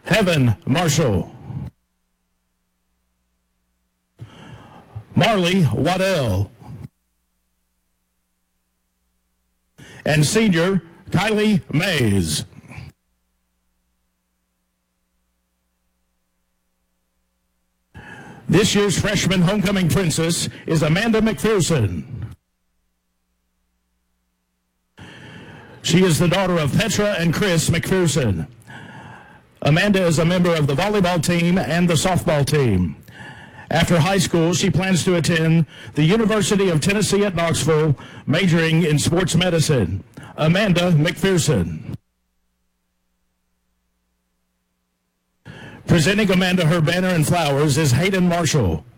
Heaven Marshall. Marley Waddell. And senior Kylie Mays. This year's freshman homecoming princess is Amanda McPherson. She is the daughter of Petra and Chris McPherson. Amanda is a member of the volleyball team and the softball team. After high school, she plans to attend the University of Tennessee at Knoxville, majoring in sports medicine. Amanda McPherson. Presenting Amanda her banner and flowers is Hayden Marshall.